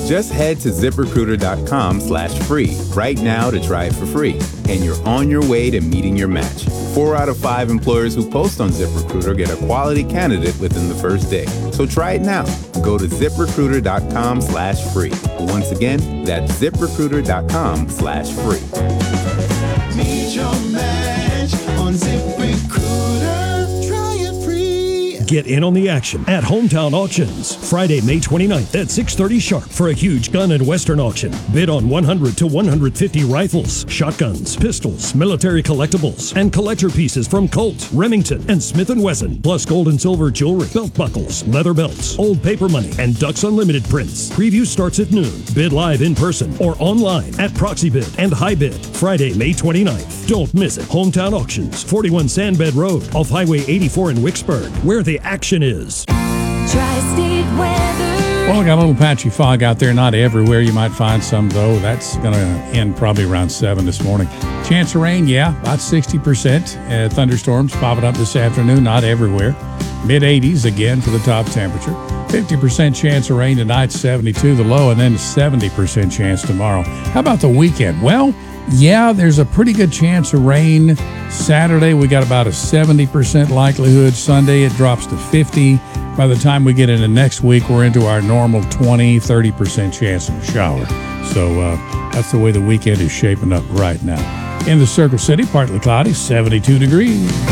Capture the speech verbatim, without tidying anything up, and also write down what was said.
Just head to ZipRecruiter.com slash free right now to try it for free, and you're on your way to meeting your match. Four out of five employers who post on ZipRecruiter get a quality candidate within the first day. So try it now. Go to ZipRecruiter.com slash free. Once again, that's ZipRecruiter.com slash free. Meet your match on ZipRecruiter. Try it free. Get in on the action at Hometown Auctions, Friday, May twenty-ninth at six thirty sharp for a huge gun and western auction. Bid on one hundred to one hundred fifty rifles, shotguns, pistols, military collectibles, and collector pieces from Colt, Remington, and Smith and Wesson, plus gold and silver jewelry, belt buckles, leather belts, old paper money, and Ducks Unlimited prints. Preview starts at noon. Bid live in person or online at Proxy Bid and High Bid, Friday, May twenty-ninth. Don't miss it. Hometown Auctions, forty-one Sandbed Road, off Highway eighty-four in Wicksburg, where the action is. Tri-State weather. Well, I got a little patchy fog out there. Not everywhere. You might find some, though. That's going to end probably around seven this morning. Chance of rain, yeah, about sixty percent. Uh, thunderstorms popping up this afternoon. Not everywhere. mid eighties again for the top temperature. fifty percent chance of rain tonight, seventy-two the low, and then seventy percent chance tomorrow. How about the weekend? Well, yeah, there's a pretty good chance of rain. Saturday, we got about a seventy percent likelihood. Sunday, it drops to fifty. By the time we get into next week, we're into our normal twenty, thirty percent chance of a shower. So uh, that's the way the weekend is shaping up right now. In the Circle City, partly cloudy, seventy-two degrees.